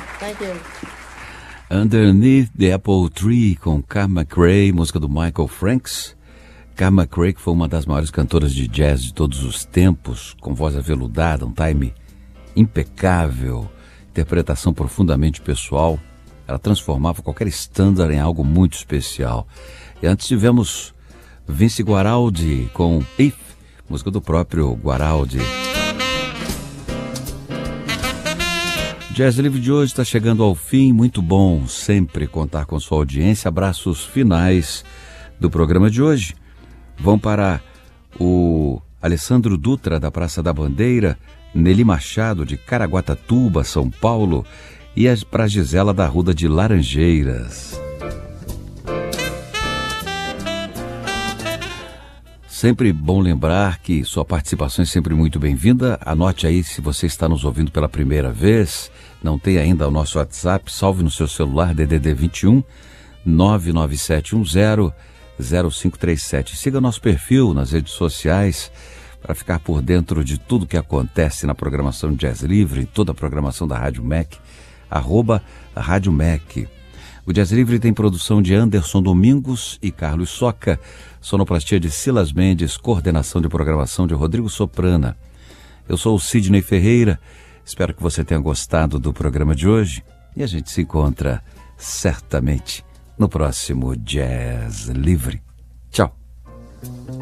Thank you. Underneath the Apple Tree, com Carl McRae, música do Michael Franks. Carl McRae, que foi uma das maiores cantoras de jazz de todos os tempos, com voz aveludada, um time impecável, interpretação profundamente pessoal. Ela transformava qualquer standard em algo muito especial. E antes tivemos Vince Guaraldi com If, música do próprio Guaraldi. Jazz Livre de hoje está chegando ao fim. Muito bom sempre contar com sua audiência. Abraços finais do programa de hoje vão para o Alessandro Dutra, da Praça da Bandeira, Nelly Machado, de Caraguatatuba, São Paulo, e para a Gisela da Ruda de Laranjeiras. Sempre bom lembrar que sua participação é sempre muito bem-vinda. Anote aí, se você está nos ouvindo pela primeira vez, não tem ainda o nosso WhatsApp, salve no seu celular, DDD 21 99710 0537. Siga nosso perfil nas redes sociais para ficar por dentro de tudo que acontece na programação Jazz Livre, em toda a programação da Rádio MEC, @Rádio MEC. O Jazz Livre tem produção de Anderson Domingos e Carlos Soca, sonoplastia de Silas Mendes, coordenação de programação de Rodrigo Soprana. Eu sou o Sidney Ferreira, espero que você tenha gostado do programa de hoje e a gente se encontra certamente no próximo Jazz Livre. Tchau!